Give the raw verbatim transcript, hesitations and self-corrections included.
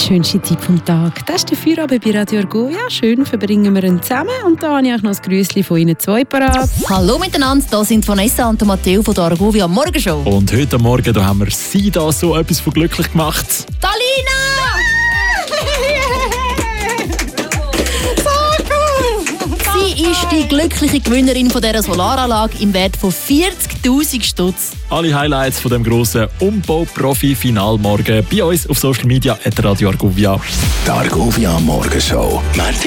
schönste Zeit vom Tag. Das ist der Feierabend bei Radio Argovia. Schön verbringen wir ihn zusammen. Und da habe ich auch noch ein Grüßchen von Ihnen zwei parat. Hallo miteinander, da sind Vanessa und Matteo von der Argovia Morgenshow. Und heute Morgen da haben wir Sie da so etwas von glücklich gemacht. Talina! Sie ist die glückliche Gewinnerin von dieser Solaranlage im Wert von vierzigtausend Stutz. Alle Highlights von dem grossen Umbau-Profi-Final morgen bei uns auf Social Media at Radio Argovia. Die Argovia Morgenshow.